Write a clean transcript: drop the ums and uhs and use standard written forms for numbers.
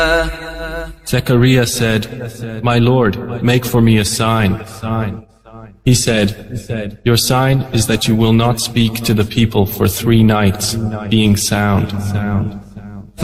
Zechariah said, "My Lord, make for me a sign." He said, "Your sign is that you will not speak to the people for 3 nights, being sound."